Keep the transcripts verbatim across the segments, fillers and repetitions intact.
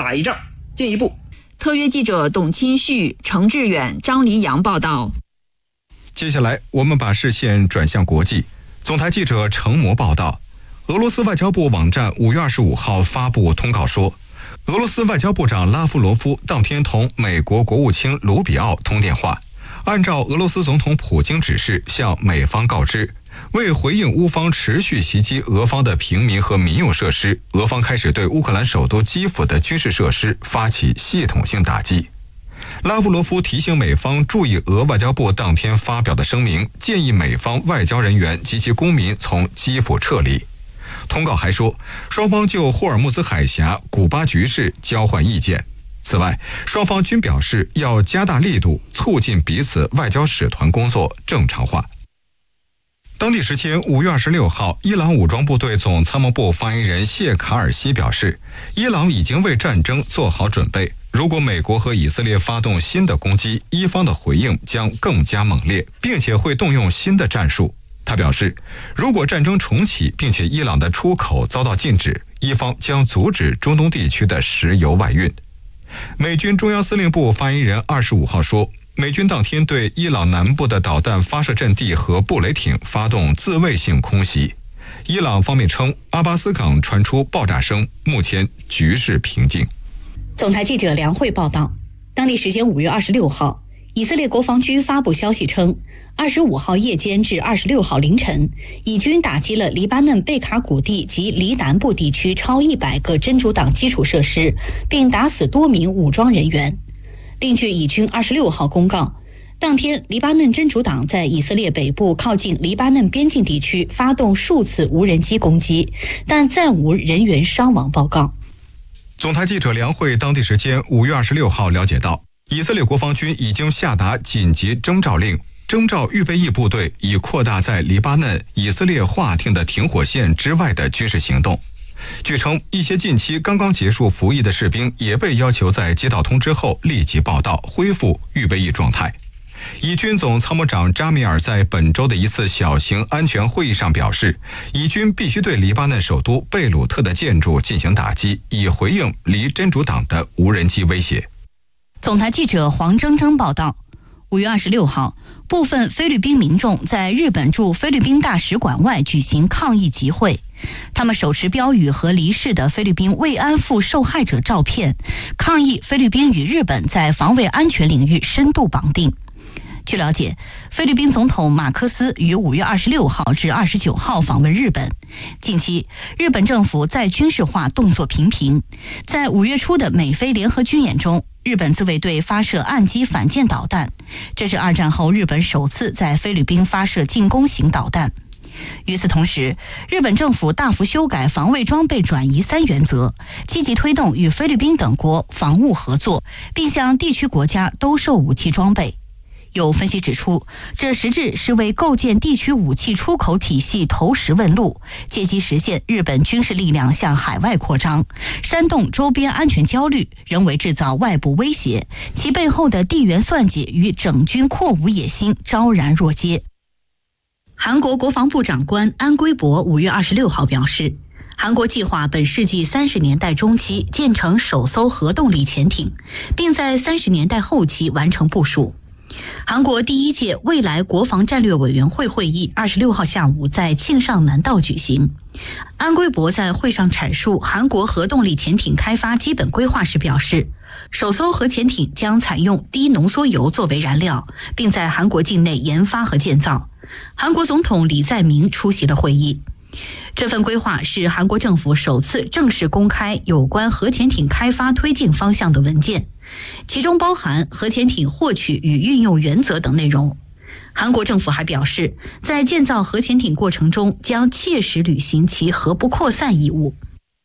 打一仗。进一步， 特约记者董钦旭、程志远、张黎阳报道。 接下来我们把视线转向国际。总台记者程模报道，俄罗斯外交部网站五月二十五号发布通告说，俄罗斯外交部长拉夫罗夫当天同美国国务卿卢比奥通电话，按照俄罗斯总统普京指示向美方告知，为回应乌方持续袭击俄方的平民和民用设施，俄方开始对乌克兰首都基辅的军事设施发起系统性打击。拉夫罗夫提醒美方注意俄外交部当天发表的声明，建议美方外交人员及其公民从基辅撤离。通告还说，双方就霍尔木兹海峡、古巴局势交换意见。此外，双方均表示要加大力度，促进彼此外交使团工作正常化。当地时间五月二十六号，伊朗武装部队总参谋部发言人谢卡尔西表示，伊朗已经为战争做好准备，如果美国和以色列发动新的攻击，伊方的回应将更加猛烈，并且会动用新的战术。他表示，如果战争重启，并且伊朗的出口遭到禁止，伊方将阻止中东地区的石油外运。美军中央司令部发言人二十五号说，美军当天对伊朗南部的导弹发射阵地和布雷艇发动自卫性空袭。伊朗方面称，阿巴斯港传出爆炸声，目前局势平静。 总台记者梁慧报道，当地时间五月二十六号，以色列国防军发布消息称，二十五号夜间至二十六号凌晨，以军打击了黎巴嫩贝卡谷地及黎南部地区超一百个真主党基础设施，并打死多名武装人员。另据以军二十六号公告，当天黎巴嫩真主党在以色列北部靠近黎巴嫩边境地区发动数次无人机攻击，但暂无人员伤亡报告。 总台记者梁慧当地时间五月二十六号了解到，以色列国防军已经下达紧急征召令，征召预备役部队，以扩大在黎巴嫩以色列划定的停火线之外的军事行动。据称，一些近期刚刚结束服役的士兵也被要求在接到通知后立即报到，恢复预备役状态。以军总参谋长扎米尔在本周的一次小型安全会议上表示，以军必须对黎巴嫩首都贝鲁特的建筑进行打击，以回应离真主党的无人机威胁。 总台记者黄铮铮报道，五月二十六号，部分菲律宾民众在日本驻菲律宾大使馆外举行抗议集会，他们手持标语和离世的菲律宾慰安妇受害者照片，抗议菲律宾与日本在防卫安全领域深度绑定。据了解，菲律宾总统马克思于五月二十六号至二十九号访问日本。近期，日本政府在军事化动作频频，在五月初的美菲联合军演中，日本自卫队发射岸基反舰导弹，这是二战后日本首次在菲律宾发射进攻型导弹。与此同时，日本政府大幅修改防卫装备转移三原则，积极推动与菲律宾等国防务合作，并向地区国家兜售武器装备。有分析指出，这实质是为构建地区武器出口体系投石问路，借机实现日本军事力量向海外扩张，煽动周边安全焦虑，人为制造外部威胁，其背后的地缘算计与整军扩武野心昭然若揭。韩国国防部长官安圭博五月二十六号表示，韩国计划本世纪三十年代中期建成首艘核动力潜艇，并在三十年代后期完成部署。韩国第一届未来国防战略委员会会议二十六号下午在庆尚南道举行。安圭博在会上阐述韩国核动力潜艇开发基本规划时表示，首艘核潜艇将采用低浓缩铀作为燃料，并在韩国境内研发和建造。韩国总统李在明出席了会议。这份规划是韩国政府首次正式公开有关核潜艇开发推进方向的文件，其中包含核潜艇获取与运用原则等内容。韩国政府还表示，在建造核潜艇过程中将切实履行其核不扩散义务。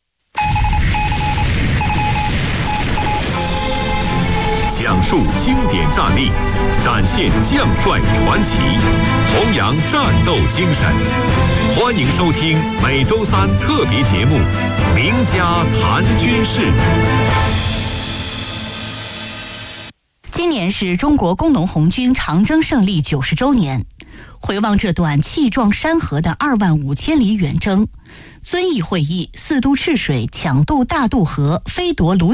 讲述经典战例，展现将帅传奇，弘扬战斗精神。欢迎收听每周三特别节目《名家谈军事》。 今年是中国工农红军长征胜利九十周年，回望这段气壮山河的二万五千里远征，遵义会议、四渡赤水、抢渡大渡河、飞夺泸